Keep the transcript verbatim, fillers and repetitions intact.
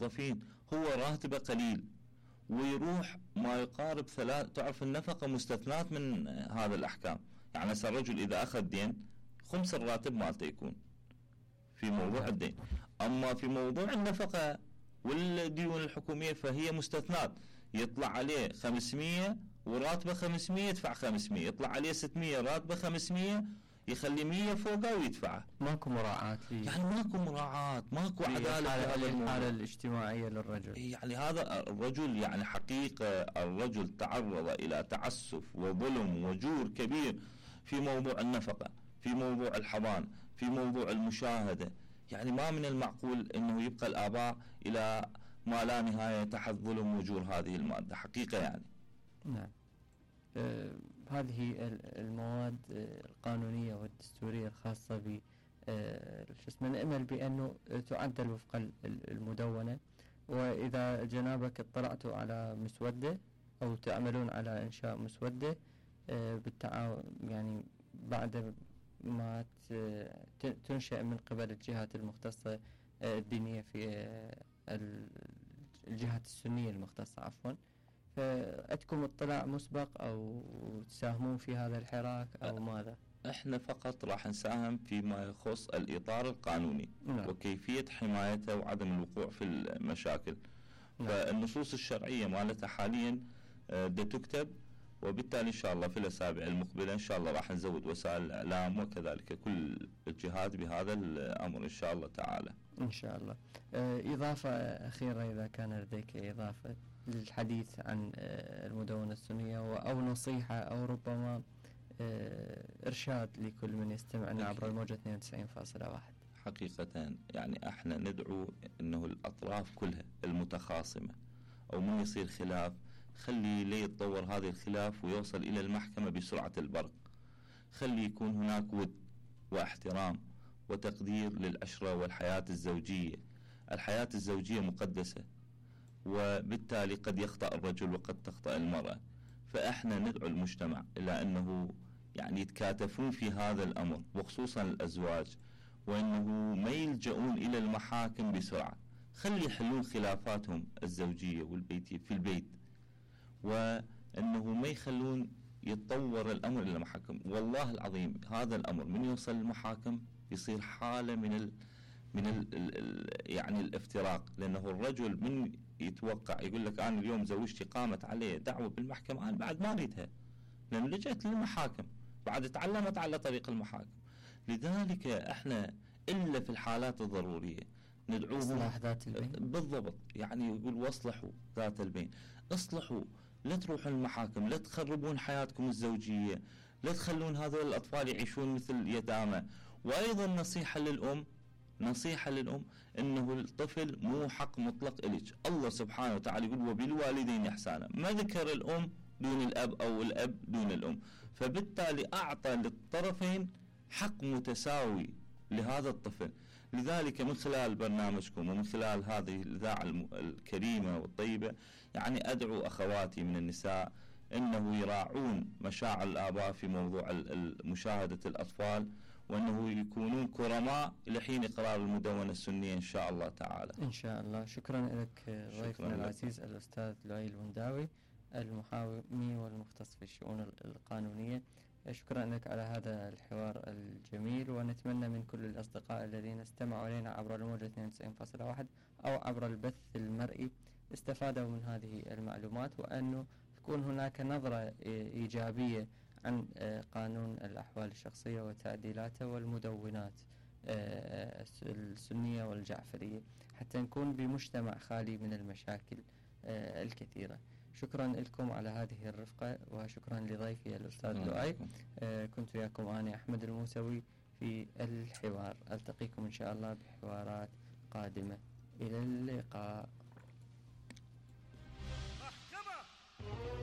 الموظفين هو راتبه قليل ويروح ما يقارب ثلاث، تعرف النفقة مستثنات من هذا الأحكام. يعني هسه الرجل إذا أخذ دين خمس الراتب مالته يكون في موضوع الدين. أما في موضوع النفقة والديون الحكومية فهي مستثنات، يطلع عليه خمسمية وراتبه خمسمية يدفع خمسمية، يطلع عليه ستمية راتبه خمسمية يخلي مية فوقه ويدفعه. ماكو مراعاة لي. يعني ماكو مراعاة، ماكو عدالة في هذا الموضوع. الحالة الاجتماعية للرجل. يعني هذا الرجل يعني حقيقة الرجل تعرض إلى تعسف وظلم وجور كبير في موضوع النفقة، في موضوع الحضانة، في موضوع المشاهدة. يعني ما من المعقول أنه يبقى الآباء إلى ما لا نهاية تحت ظلم وجور هذه المادة حقيقة. يعني نعم. آه هذه المواد القانونية والدستورية الخاصة ب آه شو اسمه نأمل بأنه تعدل وفق المدونة. وإذا جنابك اطلعتوا على مسودة أو تعملون على إنشاء مسودة آه بالتعاون، يعني بعد ما تنشأ من قبل الجهات المختصة آه الدينية في آه الجهات السنية المختصة عفوا، فأتكم اطلاع مسبق أو تساهمون في هذا الحراك أو ماذا؟ احنا فقط راح نساهم فيما يخص الإطار القانوني. نعم. وكيفية حمايته وعدم الوقوع في المشاكل. نعم. فالنصوص الشرعية مالتها حاليا دا تكتب، وبالتالي إن شاء الله في الأسابيع المقبلة إن شاء الله راح نزود وسائل الإعلام وكذلك كل الجهات بهذا الأمر إن شاء الله تعالى. إن شاء الله. إضافة أخيرة إذا كان لديك إضافة للحديث عن المدونة السنية أو نصيحة أو ربما إرشاد لكل من يستمعنا عبر الموجة اثنين وتسعين فاصلة واحد. حقيقة يعني احنا ندعو انه الاطراف كلها المتخاصمة او من يصير خلاف خلي ليه يتطور هذا الخلاف ويوصل الى المحكمة بسرعة البرق. خلي يكون هناك ود واحترام وتقدير للعشرة والحياة الزوجية. الحياة الزوجية مقدسة، وبالتالي قد يخطأ الرجل وقد تخطأ المرأة. فاحنا ندعو المجتمع الى انه يعني يتكاتفون في هذا الامر وخصوصا الازواج، وانه ما يلجؤون الى المحاكم بسرعة. خلي يحلون خلافاتهم الزوجية والبيتية في البيت، وانه ما يخلون يتطور الامر الى المحاكم. والله العظيم هذا الامر من يوصل المحاكم يصير حالة من ال من ال ال يعني الافتراق. لانه الرجل من يتوقع يقول لك انا اليوم زوجتي قامت عليه دعوة بالمحكمة، انا بعد ما اريدها لان لجأت للمحاكم، بعد تعلمت على طريق المحاكم. لذلك احنا الا في الحالات الضرورية ندعوهم اصلاح ذات البين. بالضبط، يعني يقول واصلحوا ذات البين. اصلحوا، لا تروحون المحاكم، لا تخربون حياتكم الزوجية، لا تخلون هذول الأطفال يعيشون مثل يتامى. وأيضا نصيحة للأم، نصيحة للأم إنه الطفل مو حق مطلق إليك. الله سبحانه وتعالى يقول وبالوالدين إحسانا، ما ذكر الأم دون الأب أو الأب دون الأم. فبالتالي أعطى للطرفين حق متساوي لهذا الطفل. لذلك من خلال برنامجكم ومن خلال هذه الإذاعة الكريمة والطيبة يعني أدعو أخواتي من النساء أنه يراعون مشاعر الآباء في موضوع مشاهدة الأطفال، وأنه يكونون كرماء لحين إقرار المدونة السنية إن شاء الله تعالى. إن شاء الله. شكرا لك ضيفنا العزيز الأستاذ لؤي الونداوي المحامي والمختص في الشؤون القانونية. شكرا لك على هذا الحوار الجميل، ونتمنى من كل الأصدقاء الذين استمعوا إلينا عبر الموجة اثنين وتسعين فاصلة واحد أو عبر البث المرئي استفادوا من هذه المعلومات، وأنه تكون هناك نظرة إيجابية عن قانون الأحوال الشخصية وتعديلاته والمدونات السنية والجعفرية حتى نكون بمجتمع خالي من المشاكل الكثيرة. شكرا لكم على هذه الرفقة، وشكرا لضيفي الأستاذ لؤي. آه كنت وياكم أنا أحمد الموسوي في الحوار. ألتقيكم إن شاء الله بحوارات قادمة. إلى اللقاء.